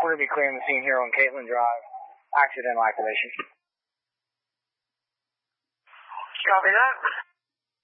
We're going to be clearing the scene here on Caitlin Drive. Accidental activation. Copy that.